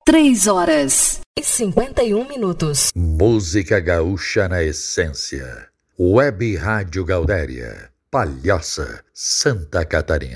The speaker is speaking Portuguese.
3h51. Música gaúcha na essência. Web Rádio Gaudéria, Palhoça, Santa Catarina.